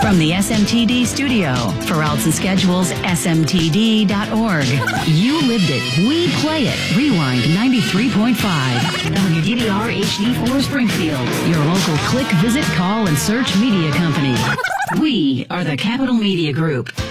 From the SMTD studio, for routes and schedules, smtd.org. You lived it. We play it. Rewind 93.5. WDDR HD4 Springfield. Your local click, visit, call, and search media company. We are the Capital Media Group.